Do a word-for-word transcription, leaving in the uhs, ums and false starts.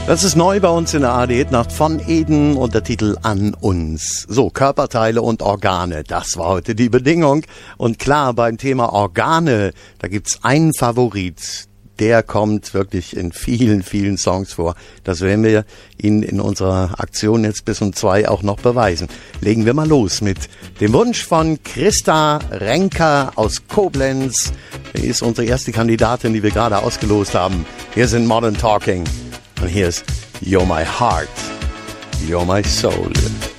Das ist neu bei uns in der A R D-Hitnacht von Eden und der Titel An uns. So, Körperteile und Organe, das war heute die Bedingung. Und klar, beim Thema Organe, da gibt's einen Favorit. Der kommt wirklich in vielen, vielen Songs vor. Das werden wir Ihnen in unserer Aktion jetzt bis um zwei auch noch beweisen. Legen wir mal los mit dem Wunsch von Christa Renker aus Koblenz. Die ist unsere erste Kandidatin, die wir gerade ausgelost haben. Hier sind Modern Talking. Und hier ist You're My Heart, You're My Soul.